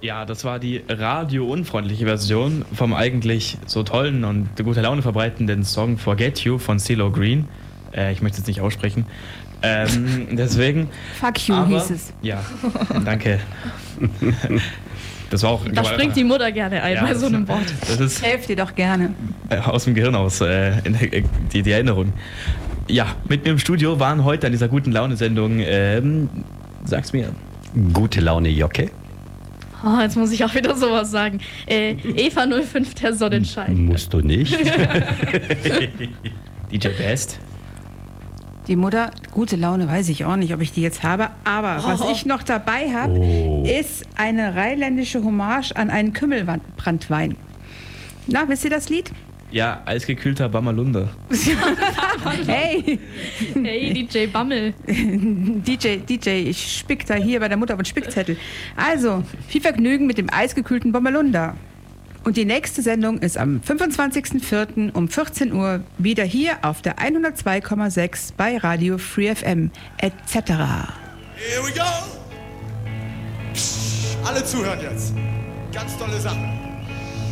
Ja, das war die radiounfreundliche Version vom eigentlich so tollen und gute Laune verbreitenden Song Forget You von CeeLo Green. Ich möchte es jetzt nicht aussprechen. Deswegen. Fuck you hieß es. Ja, danke. Das war auch. Da springt die Mutter gerne ein bei so einem Wort. Das ist Helft dir doch gerne. aus dem Gehirn aus, die Erinnerung. Ja, mit mir im Studio waren heute an dieser guten Laune-Sendung, sag's mir. Gute Laune Jocke. Oh, jetzt muss ich auch wieder sowas sagen. Eva 05, der Sonnenschein. Musst du nicht. DJ Best. Die Mutter, gute Laune, weiß ich auch nicht, ob ich die jetzt habe. Aber was ich noch dabei habe, ist eine rheinländische Hommage an einen Kümmelbrandwein. Na, wisst ihr das Lied? Ja, eisgekühlter Bammerlunder. Hey, Hey, DJ Bammel. DJ, ich spick da hier bei der Mutter auf den Spickzettel. Also, viel Vergnügen mit dem eisgekühlten Bommelunder. Und die nächste Sendung ist am 25.04. um 14 Uhr wieder hier auf der 102,6 bei Radio Free FM etc. Here we go! Alle zuhören jetzt. Ganz tolle Sache.